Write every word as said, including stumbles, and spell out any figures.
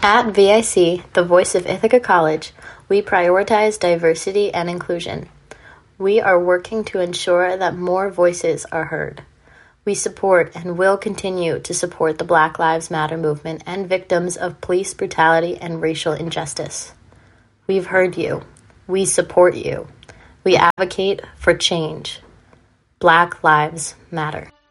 At V I C, the voice of Ithaca College, we prioritize diversity and inclusion. We are working to ensure that more voices are heard. We support and will continue to support the Black Lives Matter movement and victims of police brutality and racial injustice. We've heard you. We support you. We advocate for change. Black Lives Matter.